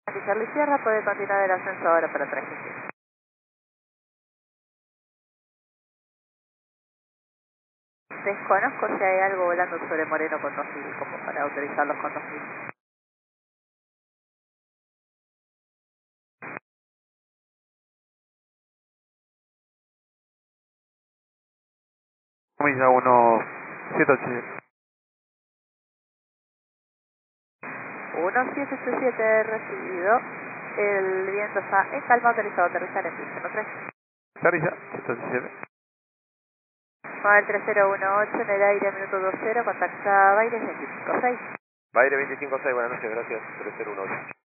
Charlie Sierra, puede continuar el ascenso ahora para 3. Desconozco si hay algo volando sobre Moreno con 2000, como para autorizarlos con 2000. Milla 178. 1787 recibido. El viento está en calma, autorizado a aterrizar en pista 3. Sarilla, 187. Con el 3018 en el aire, minuto 20, contacta Baires 256. Baile 25-6, buenas noches, gracias, 3018.